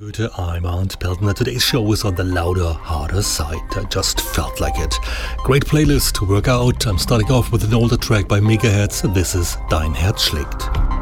Goethe, I'm Arndt Pelton, and today's show is on the louder, harder side. I just felt like it. Great playlist to work out. I'm starting off with an older track by Megahertz. This is Dein Herz schlägt.